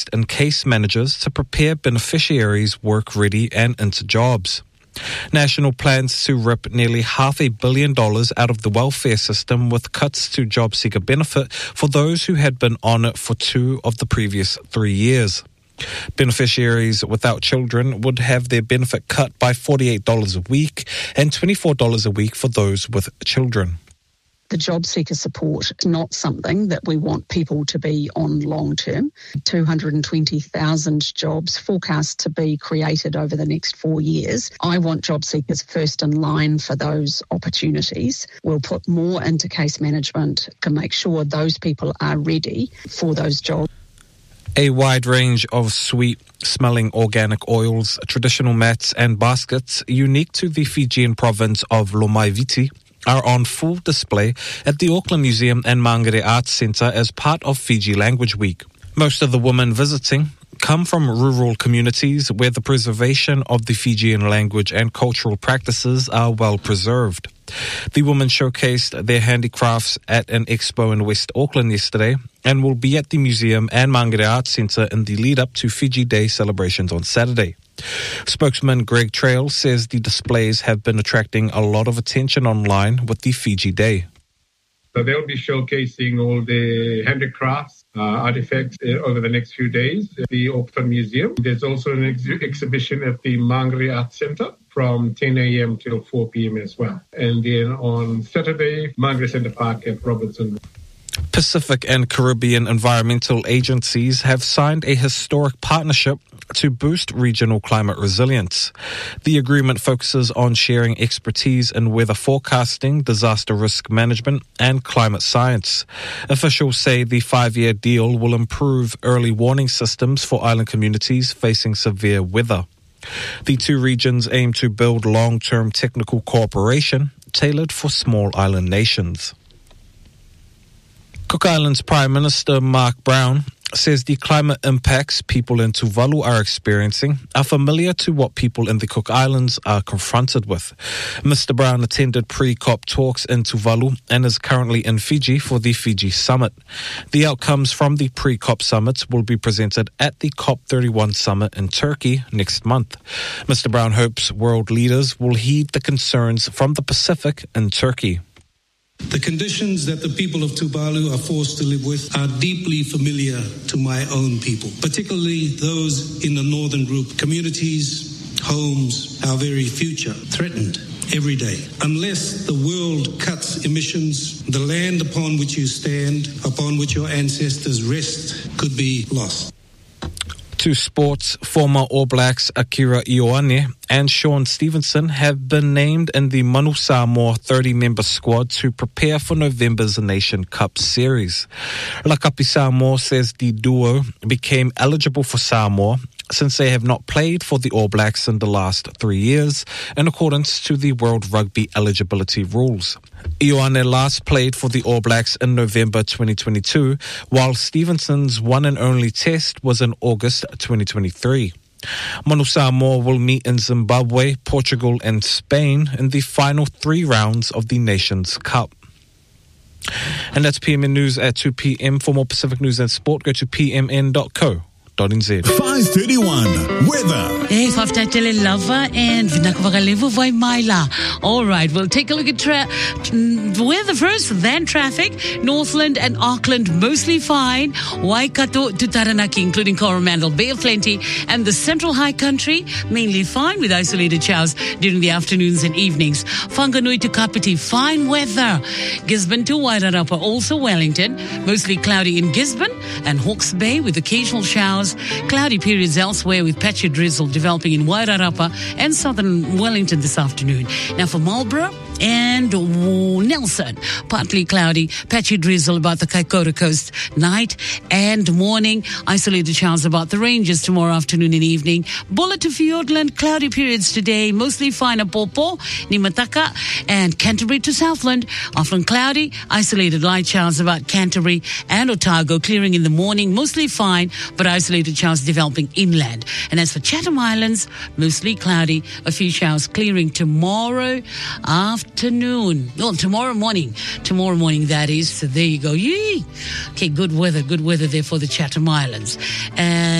and case managers to prepare beneficiaries work ready and into jobs. National plans to rip nearly $500 million out of the welfare system with cuts to job seeker benefit for those who had been on it for 2 of the previous 3 years. Beneficiaries without children would have their benefit cut by $48 a week and $24 a week for those with children. The job seeker support is not something that we want people to be on long term. 220,000 jobs forecast to be created over the next 4 years. I want job seekers first in line for those opportunities. We'll put more into case management to make sure those people are ready for those jobs. A wide range of sweet-smelling organic oils, traditional mats and baskets unique to the Fijian province of Lomaiviti are on full display at the Auckland Museum and Mangere Arts Centre as part of Fiji Language Week. Most of the women visiting come from rural communities where the preservation of the Fijian language and cultural practices are well preserved. The women showcased their handicrafts at an expo in West Auckland yesterday and will be at the museum and Mangere Arts Centre in the lead-up to Fiji Day celebrations on Saturday. Spokesman Greg Trail says the displays have been attracting a lot of attention online with the Fiji Day. So they'll be showcasing all the handicrafts, artifacts over the next few days at the Auckland Museum. There's also an exhibition at the Mangere Arts Centre from 10 a.m. till 4 p.m. as well. And then on Saturday, Mangere Centre Park at Robertson. Pacific and Caribbean environmental agencies have signed a historic partnership to boost regional climate resilience. The agreement focuses on sharing expertise in weather forecasting, disaster risk management, and climate science. Officials say the 5-year deal will improve early warning systems for island communities facing severe weather. The two regions aim to build long-term technical cooperation tailored for small island nations. Cook Islands Prime Minister Mark Brown says the climate impacts people in Tuvalu are experiencing are familiar to what people in the Cook Islands are confronted with. Mr. Brown attended pre-COP talks in Tuvalu and is currently in Fiji for the Fiji Summit. The outcomes from the pre-COP summits will be presented at the COP31 summit in Turkey next month. Mr. Brown hopes world leaders will heed the concerns from the Pacific and Turkey. The conditions that the people of Tuvalu are forced to live with are deeply familiar to my own people, particularly those in the northern group. Communities, homes, our very future threatened every day. Unless the world cuts emissions, the land upon which you stand, upon which your ancestors rest, could be lost. To sports, former All Blacks Akira Ioane and Sean Stevenson have been named in the Manu Samoa 30-member squad to prepare for November's Nation Cup series. Lakapi Samoa says the duo became eligible for Samoa since they have not played for the All Blacks in the last 3 years, in accordance to the World Rugby eligibility rules. Ioane last played for the All Blacks in November 2022, while Stevenson's one and only test was in August 2023. Manu Samoa will meet in Zimbabwe, Portugal and Spain in the final 3 rounds of the Nations Cup. And that's PMN News at 2 p.m. For more Pacific News and Sport, go to pmn.co.nz. 5:31 weather. Hey, Faftatele Lava and Vinakavagalevu Vai Maila. All right, we'll take a look at weather first, then traffic. Northland and Auckland mostly fine. Waikato to Taranaki, including Coromandel, Bay of Plenty, and the Central High Country mainly fine with isolated showers during the afternoons and evenings. Whanganui to Kapiti, fine weather. Gisborne to Wairarapa, also Wellington, mostly cloudy in Gisborne and Hawke's Bay with occasional showers. Cloudy periods elsewhere with patchy drizzle developing in Wairarapa and southern Wellington this afternoon. Now for Marlborough and Nelson, partly cloudy, patchy drizzle about the Kaikoura coast night and morning. Isolated showers about the ranges tomorrow afternoon and evening. Bulla to Fiordland, cloudy periods today, mostly fine at Popo, Nimataka, and Canterbury to Southland. Often cloudy, isolated light showers about Canterbury and Otago, clearing in the morning, mostly fine, but isolated showers developing inland. And as for Chatham Islands, mostly cloudy, a few showers clearing tomorrow afternoon afternoon. Well, tomorrow morning. Tomorrow morning, that is. So there you go. Yee! Okay, good weather there for the Chatham Islands. And